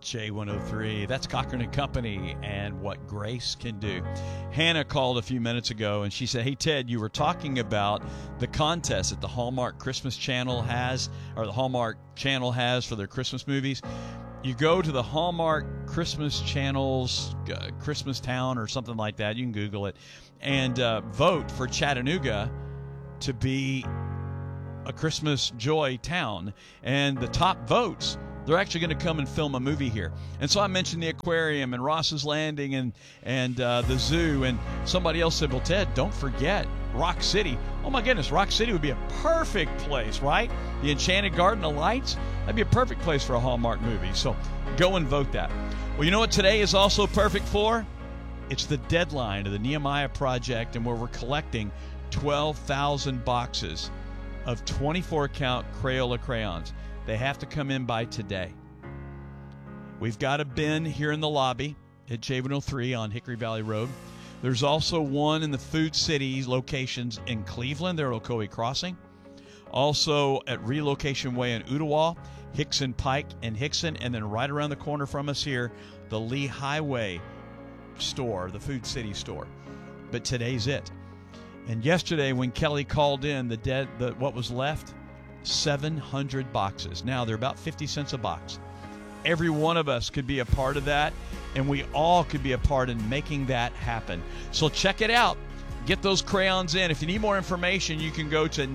J103. That's Cochran & Company and what grace can do. Hannah called a few minutes ago, and she said, hey, Ted, you were talking about the contest that the Hallmark Christmas Channel has, or the Hallmark Channel has for their Christmas movies. You go to the Hallmark Christmas Channel's Christmas Town or something like that. You can Google it. And vote for Chattanooga to be a Christmas joy town. And the top votes, they're actually going to come and film a movie here. And so I mentioned the aquarium and Ross's Landing and the zoo. And somebody else said, well, Ted, don't forget Rock City. Oh, my goodness, Rock City would be a perfect place, right? The Enchanted Garden of Lights, that'd be a perfect place for a Hallmark movie. So go and vote that. Well, you know what today is also perfect for? It's the deadline of the Nehemiah Project, and where we're collecting 12,000 boxes of 24-count Crayola crayons. They have to come in by today. We've got a bin here in the lobby at J103 on Hickory Valley Road. There's also one in the Food City locations in Cleveland, there at Ocoee Crossing. Also at Relocation Way in Ooltewah, Hickson Pike and Hickson, and then right around the corner from us here, the Lee Highway store, the Food City store. But today's it. And yesterday when Kelly called in, what was left, 700 boxes. Now they're about 50 cents a box. Every one of us could be a part of that, and we all could be a part in making that happen. So check it out. Get those crayons in. If you need more information, you can go to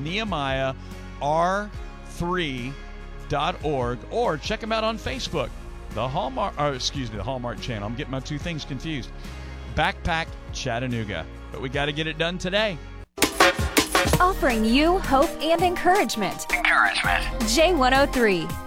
NehemiahR3.org or check them out on Facebook. The Hallmark channel. I'm getting my two things confused. Backpack Chattanooga. But we got to get it done today. Offering you hope and encouragement. J103.